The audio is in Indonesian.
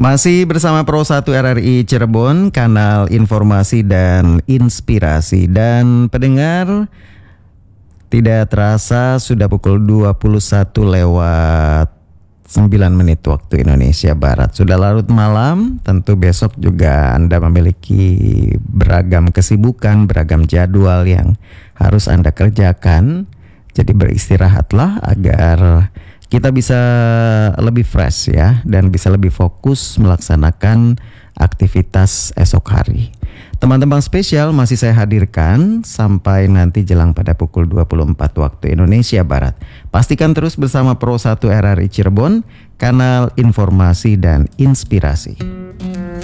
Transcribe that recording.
Masih bersama Pro 1 RRI Cirebon, kanal informasi dan inspirasi. Dan pendengar, tidak terasa sudah pukul 21 lewat 9 menit waktu Indonesia Barat. Sudah larut malam, tentu besok juga Anda memiliki beragam kesibukan, beragam jadwal yang harus Anda kerjakan. Jadi beristirahatlah agar kita bisa lebih fresh ya, dan bisa lebih fokus melaksanakan aktivitas esok hari. Teman-teman spesial masih saya hadirkan sampai nanti jelang pada pukul 24 waktu Indonesia Barat. Pastikan terus bersama Pro 1 RRI Cirebon, kanal informasi dan inspirasi.